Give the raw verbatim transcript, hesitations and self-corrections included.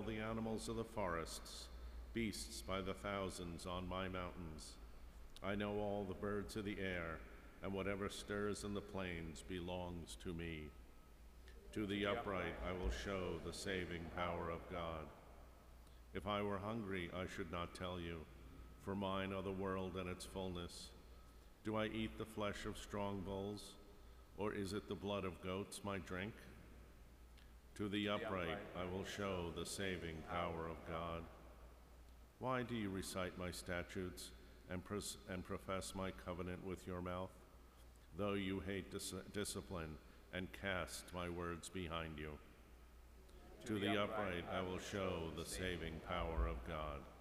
the animals of the forests, beasts by the thousands on my mountains. I know all the birds of the air, and whatever stirs in the plains belongs to me. To the upright I will show the saving power of God. If I were hungry, I should not tell you, for mine are the world and its fullness. Do I eat the flesh of strong bulls, or is it the blood of goats my drink? To the upright I will show the saving power of God. Why do you recite my statutes and, pros- and profess my covenant with your mouth, though you hate dis- discipline and cast my words behind you? To the upright I will show the saving power of God.